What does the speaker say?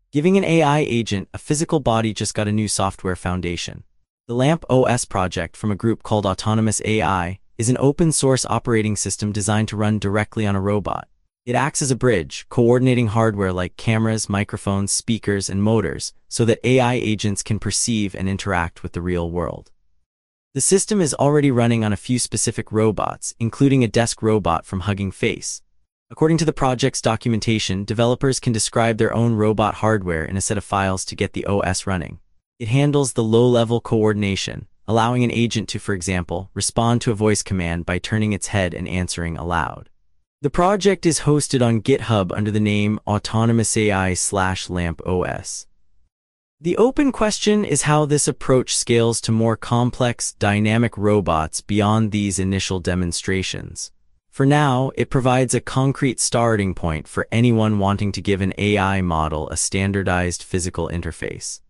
Giving an AI agent a physical body just got a new software foundation. The LAMP OS project from a group called Autonomous AI is an open-source operating system designed to run directly on a robot. It acts as a bridge, coordinating hardware like cameras, microphones, speakers, and motors so that AI agents can perceive and interact with the real world. The system is already running on a few specific robots, including a desk robot from Hugging Face. According to the project's documentation, developers can describe their own robot hardware in a set of files to get the OS running. It handles the low-level coordination, allowing an agent to, for example, respond to a voice command by turning its head and answering aloud. The project is hosted on GitHub under the name Autonomous AI/LAMP OS. The open question is how this approach scales to more complex, dynamic robots beyond these initial demonstrations. For now, it provides a concrete starting point for anyone wanting to give an AI model a standardized physical interface.